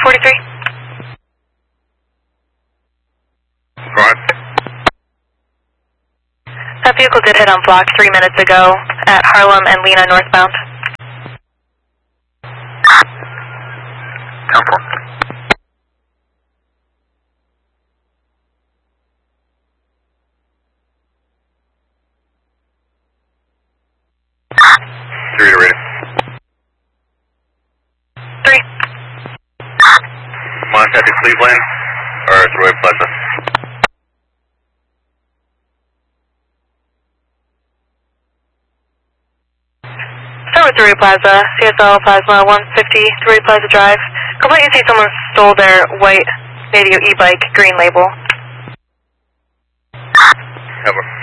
43. Go ahead. That vehicle did hit on block 3 minutes ago at Harlem and Lena northbound. 10-4. Three to ready. 3. Montana to Cleveland or Roy Plaza? Start with Thruway Plaza, CSL Plasma 150, Thruway Plaza Drive. Complaint you see someone stole their white Nadio e-bike green label. Have a